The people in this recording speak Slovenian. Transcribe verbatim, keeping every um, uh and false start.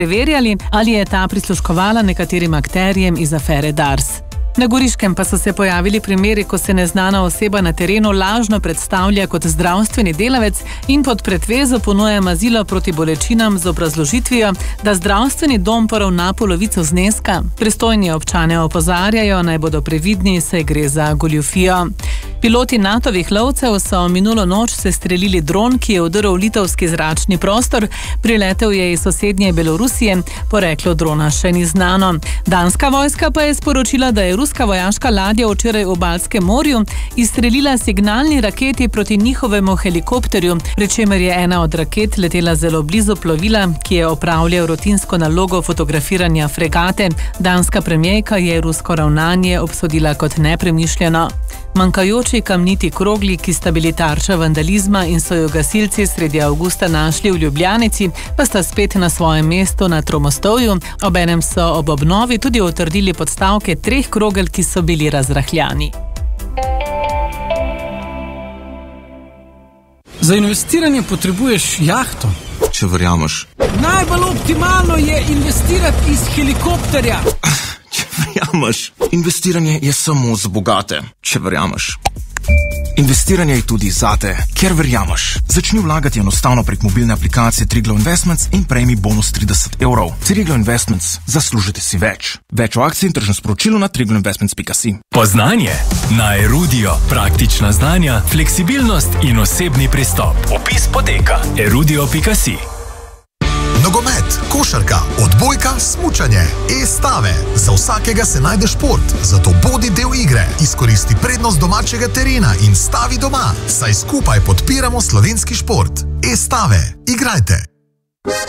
preverjali, ali je ta prisluškovala nekaterim akterjem iz afere Dars. Na Goriškem pa so se pojavili primeri, ko se neznana oseba na terenu lažno predstavlja kot zdravstveni delavec in pod pretvezo ponuja mazilo proti bolečinam z obrazložitvijo, da zdravstveni dom poravna polovico zneska. Pristojni občane opozarjajo, naj bodo previdni, saj gre za goljufijo. Piloti Natovih lovcev so minulo noč sestrelili dron, ki je vdrl v litovski zračni prostor. Priletel je iz sosednje Belorusije, poreklo drona še ni znano. Danska vojska pa je sporočila, da je ruska vojaška ladja včeraj v Baltskem morju izstrelila signalni raketi proti njihovemu helikopterju, pri čemer je ena od raket letela zelo blizu plovila, ki je opravljal rutinsko nalogo fotografiranja fregate. Danska premierka je rusko ravnanje obsodila kot nepremišljeno. Manjkajoči kamniti krogli, ki sta bili tarča vandalizma in so jo gasilci sredi avgusta našli v Ljubljanici, pa sta spet na svojem mestu na Tromostovju. Obenem so ob obnovi tudi utrdili podstavke treh krogel, ki so bili razrahljani. Za investiranje potrebuješ jahto. Če verjameš. Najbolj optimalno je investirati iz helikopterja. Če verjameš. Investiranje je samo za bogate. Če verjameš. Investiranje je tudi zate, ker verjameš. Začni vlagati enostavno prek mobilne aplikacije Triglav Investments in prejmi bonus trideset evrov. Triglav Investments. Zaslužite si več. Več o akciji in tržnem sporočilu na triglav investments pika si. Poznanje na Erudio. Praktična znanja, fleksibilnost in osebni pristop. Opis poteka erudio pika si. Nogomet, košarka, odbojka, smučanje, e-stave. Za vsakega se najde šport, zato bodi del igre. Izkoristi prednost domačega terena in stavi doma, saj skupaj podpiramo slovenski šport. E-stave, igrajte!